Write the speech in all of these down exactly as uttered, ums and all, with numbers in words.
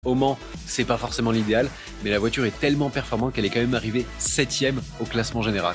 Au Mans, c'est pas forcément l'idéal, mais la voiture est tellement performante qu'elle est quand même arrivée septième au classement général.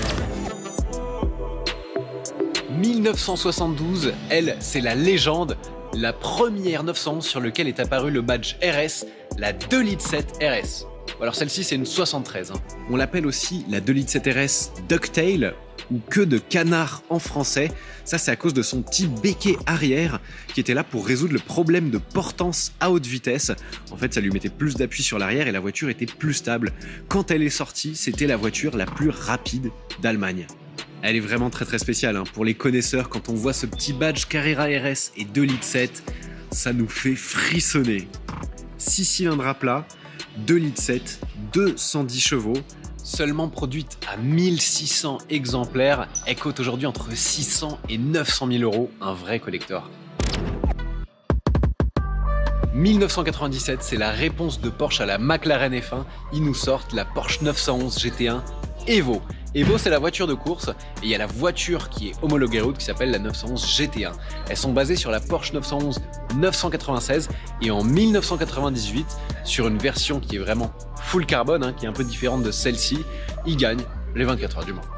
mille neuf cent soixante-douze, elle, c'est la légende, la première neuf cent onze sur lequel est apparu le badge R S, la deux litres sept R S. Alors celle-ci, c'est une soixante-treize. Hein. On l'appelle aussi la deux litres sept R S Ducktail, ou queue de canard en français. Ça, c'est à cause de son petit béquet arrière qui était là pour résoudre le problème de portance à haute vitesse. En fait, ça lui mettait plus d'appui sur l'arrière et la voiture était plus stable. Quand elle est sortie, c'était la voiture la plus rapide d'Allemagne. Elle est vraiment très très spéciale. Hein. Pour les connaisseurs, quand on voit ce petit badge Carrera R S et deux litres sept, ça nous fait frissonner. six cylindres à plat, deux litres sept, deux cent dix chevaux. Seulement produite à mille six cents exemplaires, elle coûte aujourd'hui entre six cents et neuf cent mille euros, un vrai collector. mille neuf cent quatre-vingt-dix-sept, c'est la réponse de Porsche à la McLaren F un. Ils nous sortent la Porsche neuf cent onze G T un Evo. Evo, c'est la voiture de course et il y a la voiture qui est homologuée route qui s'appelle la neuf cent onze G T un. Elles sont basées sur la Porsche neuf cent onze neuf cent quatre-vingt-seize et en mille neuf cent quatre-vingt-dix-huit, sur une version qui est vraiment full carbone, hein, qui est un peu différente de celle-ci, ils gagnent les vingt-quatre heures du Mans.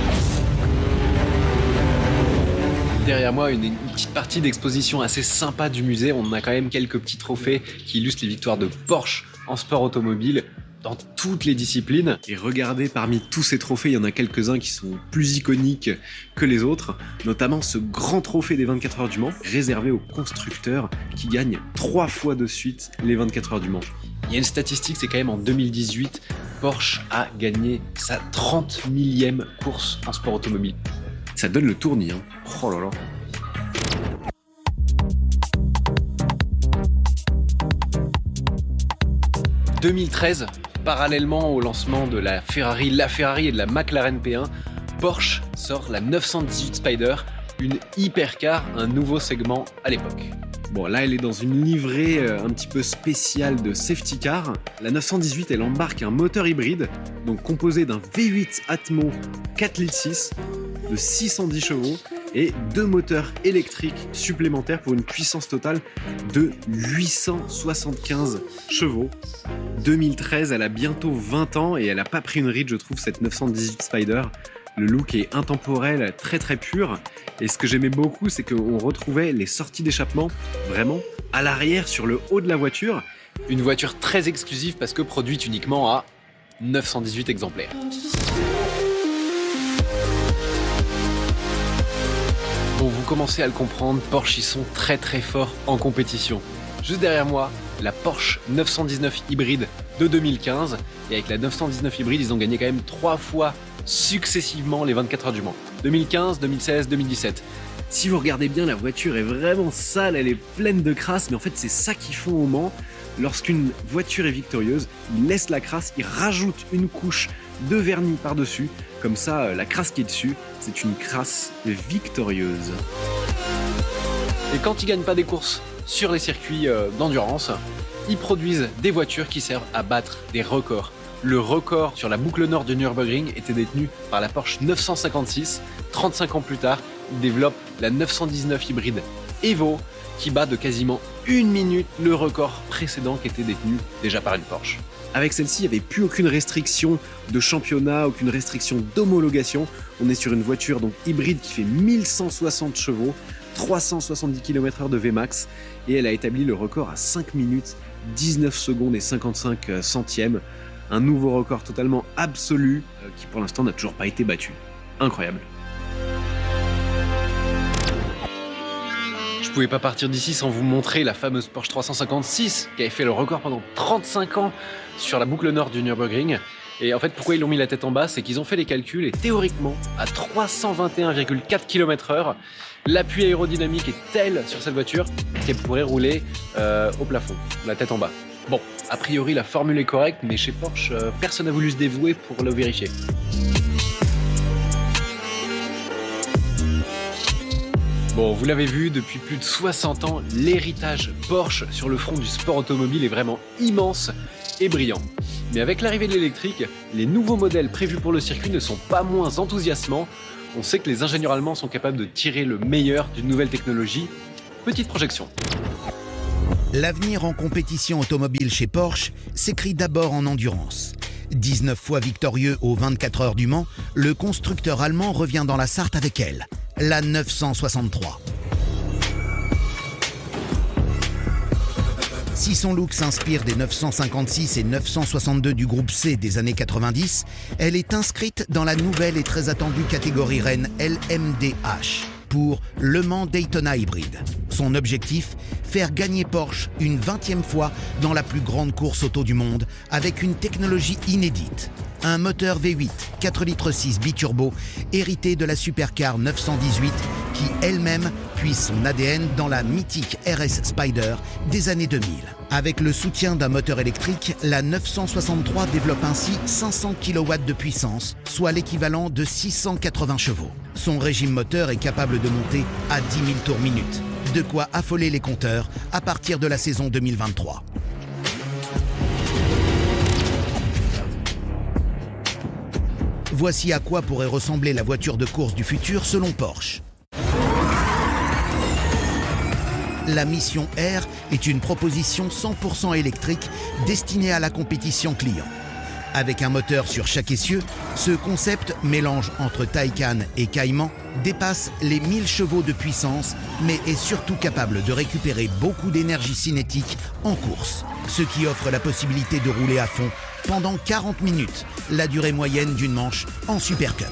Derrière moi, une, une petite partie d'exposition assez sympa du musée. On a quand même quelques petits trophées qui illustrent les victoires de Porsche en sport automobile dans toutes les disciplines. Et regardez, parmi tous ces trophées, il y en a quelques-uns qui sont plus iconiques que les autres, notamment ce grand trophée des vingt-quatre heures du Mans, réservé aux constructeurs qui gagnent trois fois de suite les vingt-quatre heures du Mans. Il y a une statistique, c'est quand même en deux mille dix-huit, Porsche a gagné sa trente millième course en sport automobile. Ça donne le tournis, hein. Oh là là. deux mille treize, parallèlement au lancement de la Ferrari, la Ferrari et de la McLaren P un, Porsche sort la neuf cent dix-huit Spider, une hypercar, un nouveau segment à l'époque. Bon, là, elle est dans une livrée un petit peu spéciale de safety car. La neuf cent dix-huit, elle embarque un moteur hybride, donc composé d'un V huit Atmo quatre litres six de six cent dix chevaux et deux moteurs électriques supplémentaires pour une puissance totale de huit cent soixante-quinze chevaux. deux mille treize, elle a bientôt vingt ans et elle n'a pas pris une ride, je trouve, cette neuf cent dix-huit Spider. Le look est intemporel, très très pur. Et ce que j'aimais beaucoup, c'est qu'on retrouvait les sorties d'échappement vraiment à l'arrière, sur le haut de la voiture. Une voiture très exclusive parce que produite uniquement à neuf cent dix-huit exemplaires. Bon, vous commencez à le comprendre, Porsche, ils sont très très forts en compétition. Juste derrière moi, la Porsche neuf cent dix-neuf hybride de deux mille quinze. Et avec la neuf cent dix-neuf hybride, ils ont gagné quand même trois fois successivement les vingt-quatre heures du Mans. deux mille quinze, deux mille seize, deux mille dix-sept. Si vous regardez bien, la voiture est vraiment sale, elle est pleine de crasse, mais en fait c'est ça qu'ils font au Mans. Lorsqu'une voiture est victorieuse, ils laissent la crasse, ils rajoutent une couche de vernis par-dessus. Comme ça, la crasse qui est dessus, c'est une crasse victorieuse. Et quand ils gagnent pas des courses sur les circuits d'endurance, ils produisent des voitures qui servent à battre des records. Le record sur la boucle nord du Nürburgring était détenu par la Porsche neuf cent cinquante-six. trente-cinq ans plus tard, ils développent la neuf cent dix-neuf hybride Evo qui bat de quasiment une minute le record précédent qui était détenu déjà par une Porsche. Avec celle-ci, il n'y avait plus aucune restriction de championnat, aucune restriction d'homologation. On est sur une voiture donc hybride qui fait mille cent soixante chevaux, trois cent soixante-dix kilomètres heure de V max et elle a établi le record à cinq minutes, dix-neuf secondes et cinquante-cinq centièmes. Un nouveau record totalement absolu euh, qui pour l'instant n'a toujours pas été battu. Incroyable. Je pouvais pas partir d'ici sans vous montrer la fameuse Porsche trois cent cinquante-six qui avait fait le record pendant trente-cinq ans sur la boucle nord du Nürburgring. Et en fait, pourquoi ils l'ont mis la tête en bas, c'est qu'ils ont fait les calculs et théoriquement, à trois cent vingt et un virgule quatre kilomètres heure, l'appui aérodynamique est tel sur cette voiture qu'elle pourrait rouler euh, au plafond, la tête en bas. Bon, a priori la formule est correcte, mais chez Porsche, euh, personne n'a voulu se dévouer pour le vérifier. Bon, vous l'avez vu, depuis plus de soixante ans, l'héritage Porsche sur le front du sport automobile est vraiment immense et brillant. Mais avec l'arrivée de l'électrique, les nouveaux modèles prévus pour le circuit ne sont pas moins enthousiasmants. On sait que les ingénieurs allemands sont capables de tirer le meilleur d'une nouvelle technologie. Petite projection. L'avenir en compétition automobile chez Porsche s'écrit d'abord en endurance. dix-neuf fois victorieux aux vingt-quatre heures du Mans, le constructeur allemand revient dans la Sarthe avec elle, la neuf cent soixante-trois. Si son look s'inspire des neuf cent cinquante-six et neuf cent soixante-deux du groupe C des années quatre-vingt-dix, elle est inscrite dans la nouvelle et très attendue catégorie reine L M D H pour Le Mans Daytona Hybrid. Son objectif, faire gagner Porsche une vingtième fois dans la plus grande course auto du monde avec une technologie inédite. Un moteur V huit quatre litres six biturbo hérité de la supercar neuf cent dix-huit qui elle-même puise son A D N dans la mythique R S Spider des années deux mille. Avec le soutien d'un moteur électrique, la neuf cent soixante-trois développe ainsi cinq cents kilowatts de puissance, soit l'équivalent de six cent quatre-vingts chevaux. Son régime moteur est capable de monter à dix mille tours minute, de quoi affoler les compteurs à partir de la saison deux mille vingt-trois. Voici à quoi pourrait ressembler la voiture de course du futur selon Porsche. La Mission R est une proposition cent pour cent électrique destinée à la compétition client. Avec un moteur sur chaque essieu, ce concept, mélange entre Taycan et Cayman, dépasse les mille chevaux de puissance, mais est surtout capable de récupérer beaucoup d'énergie cinétique en course, ce qui offre la possibilité de rouler à fond pendant quarante minutes, la durée moyenne d'une manche en Super Cup.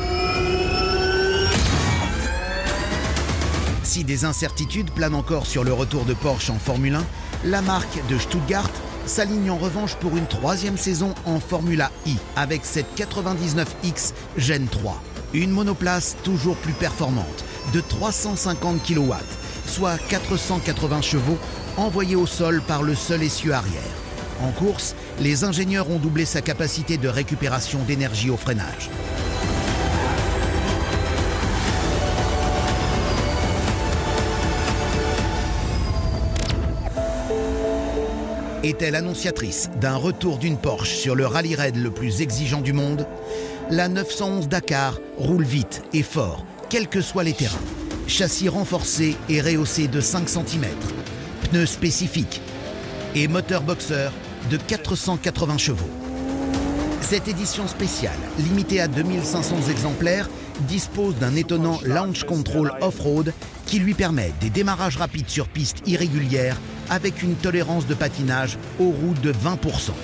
Si des incertitudes planent encore sur le retour de Porsche en Formule un, la marque de Stuttgart s'aligne en revanche pour une troisième saison en Formula I avec cette quatre-vingt-dix-neuf X Gen trois. Une monoplace toujours plus performante de trois cent cinquante kilowatts, soit quatre cent quatre-vingts chevaux envoyés au sol par le seul essieu arrière. En course, les ingénieurs ont doublé sa capacité de récupération d'énergie au freinage. Est-elle annonciatrice d'un retour d'une Porsche sur le rallye raid le plus exigeant du monde? La neuf cent onze Dakar roule vite et fort, quels que soient les terrains. Châssis renforcé et rehaussé de cinq centimètres, pneus spécifiques et moteur boxer de quatre cent quatre-vingts chevaux. Cette édition spéciale, limitée à deux mille cinq cents exemplaires, dispose d'un étonnant launch control off-road qui lui permet des démarrages rapides sur piste irrégulière avec une tolérance de patinage aux roues de vingt pour cent.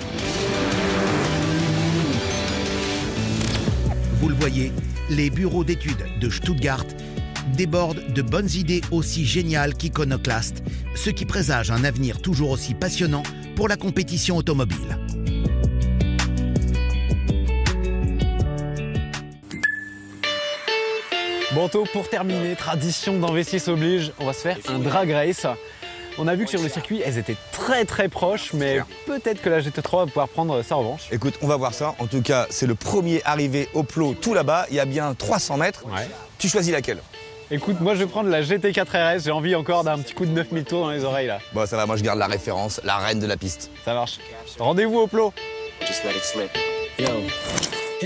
Vous le voyez, les bureaux d'études de Stuttgart débordent de bonnes idées aussi géniales qu'iconoclastes, ce qui présage un avenir toujours aussi passionnant pour la compétition automobile. Bon, Tho, pour terminer, tradition d'En V six oblige, on va se faire un drag race. On a vu que sur le circuit, elles étaient très très proches, mais peut-être que la G T trois va pouvoir prendre sa revanche. Écoute, on va voir ça. En tout cas, c'est le premier arrivé au plot tout là-bas. Il y a bien trois cents mètres. Ouais. Tu choisis laquelle? Écoute, moi je vais prendre la G T quatre R S. J'ai envie encore d'un petit coup de neuf mille tours dans les oreilles là. Bon, ça va, moi je garde la référence, la reine de la piste. Ça marche. Rendez-vous au plot. Just let it slip. Yo.